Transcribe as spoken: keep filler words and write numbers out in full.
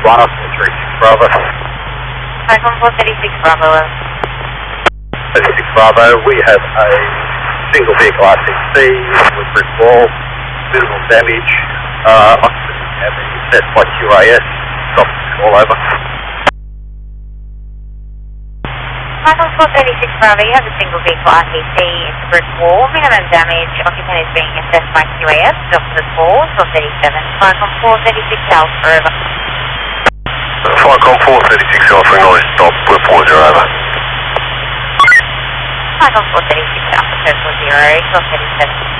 one oh four three six Bravo. Falcon four thirty-six Bravo. thirty-six Bravo, we have a single vehicle R T C with brick wall, minimal damage, uh, occupancy having set by Q A S, stop all over. Falcon four thirty-six Bravo, you have a single vehicle R T C into brick wall, minimum damage, occupant is being assessed by Q A S, stop to the call, four thirty-seven, Falcon four thirty-six Alpha, over. Falcon four thirty-six Alpha, noise, stop, report, you're over. Falcon four thirty-six Alpha, four zero, four thirty-seven.